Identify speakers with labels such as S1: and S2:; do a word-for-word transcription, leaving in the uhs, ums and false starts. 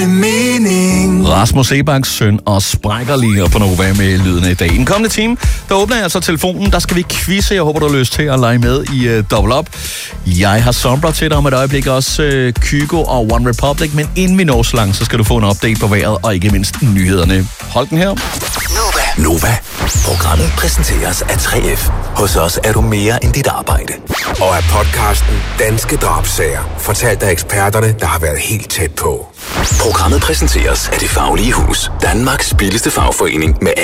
S1: det mening?
S2: Rasmus Seebachs søn og sprækker lige på Nova med lyden i dag. I den kommende time, der åbner jeg altså telefonen. Der skal vi quizze. Jeg håber, du har lyst til at lege med i uh, Double Up. Jeg har Sombra til dig om et øjeblik, også uh, Kygo og One Republic. Men inden vi når så langt, så skal du få en update på vejret og ikke mindst nyhederne. Hold den her.
S1: Nova. Nova. Programmet præsenteres af tre F. Hos os er du mere end dit arbejde. Og af podcasten Danske Drabsager, fortalt af eksperterne, der har været helt tæt på. Programmet præsenteres af Det Faglige Hus. Danmarks billigste fagforening med